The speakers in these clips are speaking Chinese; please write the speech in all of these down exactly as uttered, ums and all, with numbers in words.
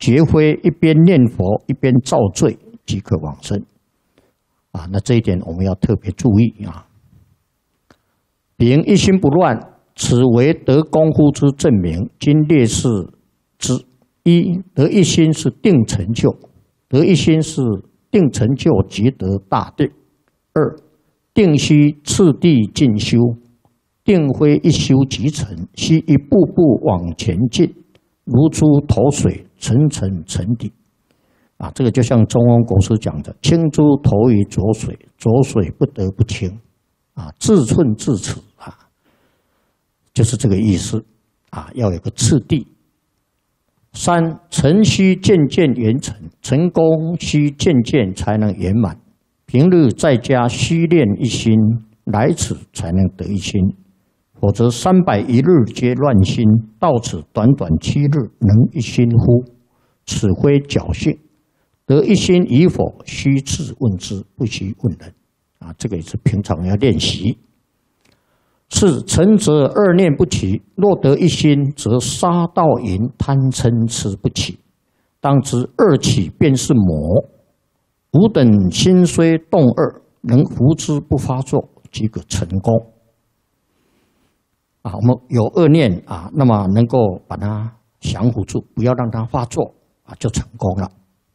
绝非一边念佛一边造罪即可往生。啊，那这一点我们要特别注意啊。丙一心不乱，此为得功夫之证明。今列示之：一、得一心是定成就，得一心是定成就即得大定。二、定须次第进修，定非一修即成，须一步步往前进，如出头水，层层沉底。啊，这个就像中翁国师讲的：“清珠投于浊水，浊水不得不清。”啊，自寸自尺啊，就是这个意思。啊，要有个次第。三、成须渐渐圆成，成功须渐渐才能圆满。平日在家须练一心，来此才能得一心。否则三百一日皆乱心，到此短短七日能一心乎？此非侥幸。得一心与否，须自问之，不须问人。啊，这个也是平常要练习。是诚则二念不起，若得一心，则杀盗淫贪嗔痴不起。当知二起便是魔。吾等心虽动二，能伏之不发作，即可成功。啊，我们有恶念啊，那么能够把它降服住，不要让它发作啊，就成功了。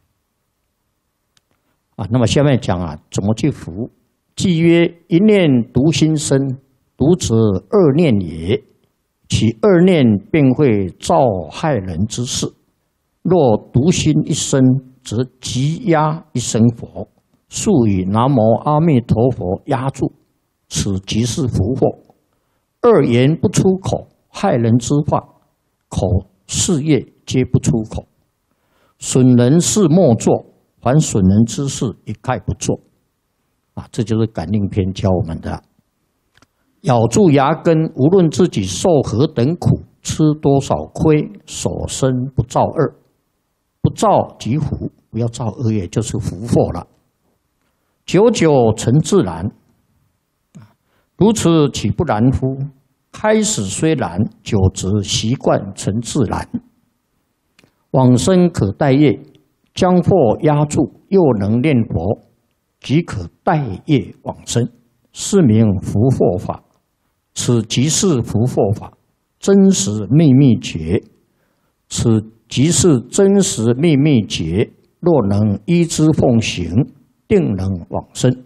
啊，那么下面讲啊，怎么去服？既曰：一念独心生，独则二念也。其二念便会造害人之事。若独心一生，则即压一生佛，速以南无阿弥陀佛压住，此即是福祸。二言不出口，害人之话，口事业皆不出口。损人事莫做，凡损人之事一概不做。啊，这就是感应篇教我们的。咬住牙根，无论自己受何等苦，吃多少亏，所生不造恶，不造即福，不要造恶业，就是福祸了。久久成自然，如此岂不然乎？开始虽然，久则习惯成自然。往生可待业，将祸压住，又能念佛，即可待业往生，是名福祸法。此即是福祸法，真实秘密诀。此即是真实秘密诀。若能依之奉行，定能往生。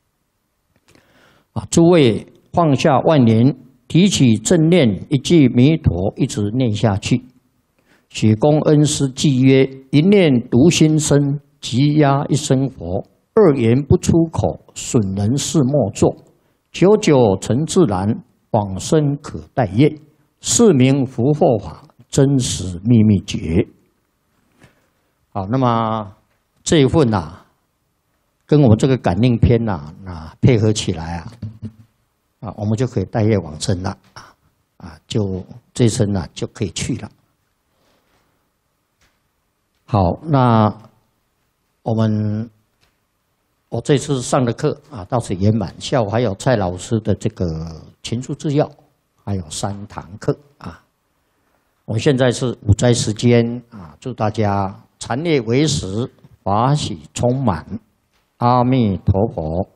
啊，诸位放下万年，提起正念，一句弥陀，一直念下去。许公恩师记曰：一念独心生，即压一生佛。二言不出口，损人事莫做。久久成自然，往生可待业。是名福祸法，真实秘密诀。好，那么这一份呐、啊，跟我们这个感应篇呐、啊，那配合起来啊，啊，我们就可以待业往生了啊啊，就这一生呢、啊、就可以去了。好，那我们我这次上的课啊，到此圆满。下午还有蔡老师的这个情书制药，还有三堂课啊。我们现在是午斋时间啊，祝大家禅悦为实，法喜充满。阿弥陀佛。